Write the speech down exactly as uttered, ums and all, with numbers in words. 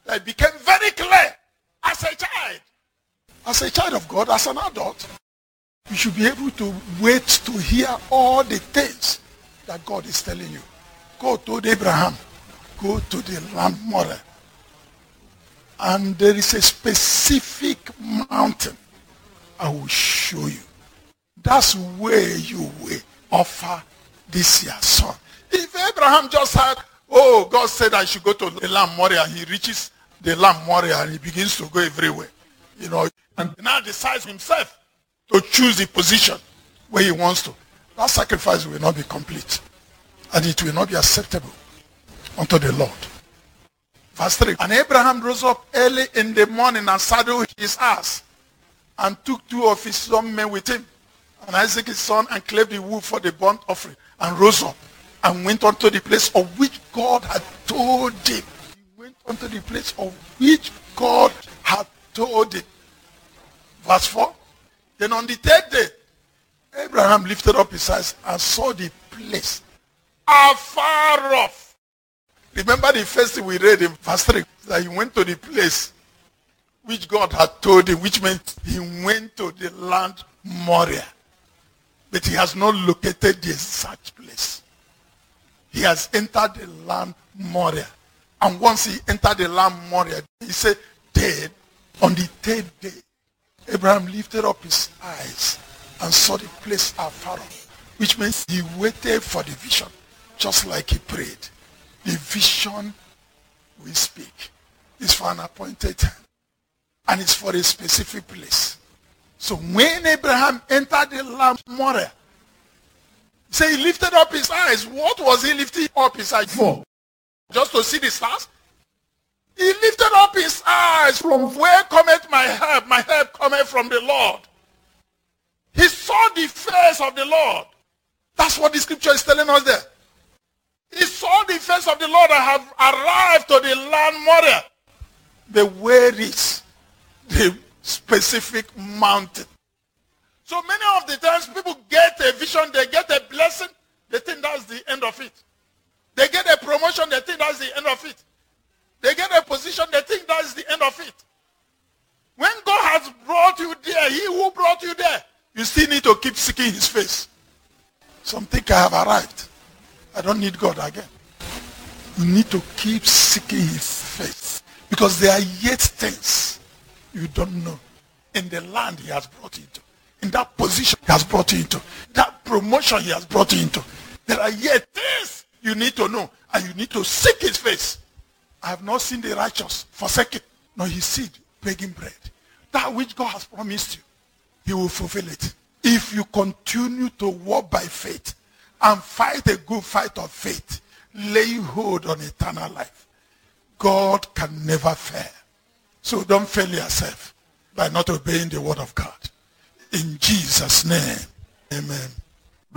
that became very clear as a child. As a child of God, as an adult, you should be able to wait to hear all the things that God is telling you. God told Abraham, go to the land Moriah. And there is a specific mountain I will show you. That's where you will offer this your son. If Abraham just had, oh, God said I should go to the land Moriah, he reaches the land Moriah and he begins to go everywhere. You know, and now decides himself to choose the position where he wants to. That sacrifice will not be complete. And it will not be acceptable unto the Lord. Verse three. And Abraham rose up early in the morning and saddled his ass and took two of his young men with him, and Isaac his son, and clave the wood for the burnt offering, and rose up and went unto the place of which God had told him. He went unto the place of which God had told him. Verse four. Then on the third day, Abraham lifted up his eyes and saw the place afar off. Remember the first thing we read in verse three, that he went to the place which God had told him, which meant he went to the land Moriah. But he has not located the exact place. He has entered the land Moriah. And once he entered the land Moriah, he said, then on the third day, Abraham lifted up his eyes and saw the place afar off, which means he waited for the vision, just like he prayed. The vision we speak is for an appointed time, and it's for a specific place. So when Abraham entered the land Moriah, say he lifted up his eyes. What was he lifting up his eyes for? Just to see the stars? He lifted up his eyes from where cometh my help. My help cometh from the Lord. He saw the face of the Lord. That's what the scripture is telling us there. He saw the face of the Lord and have arrived to the land Moriah. But where is the specific mountain? So many of the times people get a vision, they get a blessing, they think that's the end of it. They get a promotion, they think that's the end of it. They get a position, they think that's the end of it. When God has brought you there, he who brought you there, you still need to keep seeking his face. Some think I have arrived. I don't need God again. You need to keep seeking his face, because there are yet things you don't know in the land he has brought you into, in that position he has brought you into, that promotion he has brought you into. There are yet things you need to know, and you need to seek his face. I have not seen the righteous forsaken, nor his seed begging bread. That which God has promised you, he will fulfill it. If you continue to walk by faith and fight a good fight of faith, laying hold on eternal life, God can never fail. So don't fail yourself by not obeying the word of God. In Jesus' name, amen.